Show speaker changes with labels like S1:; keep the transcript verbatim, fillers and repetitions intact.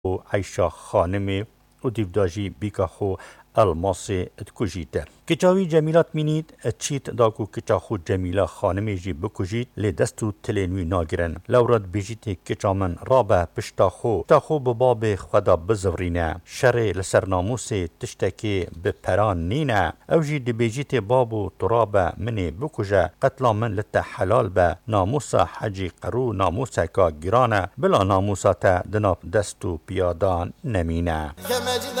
S1: عیشا خانمی و دیوداجی بیکا خو الماسی اتکوژیت. کچاوی جمیلات مینید چیت داکو کچاخو جمیلا خانمی جی بکوژیت لی دستو تلینوی ناگرن. لورد بیجیت کچامن رابه پشتاخو تاخو بباب خدا بزورینه. شر لسر ناموسی تشتکی بپران نینه. او جی دی بیجیت بابو ترابه منی بکوژه قتلا من لتا حلال به ناموسا حجی قرو ناموسا کا گرانه بلا ناموسا تا دناب دستو پیادان نمینه.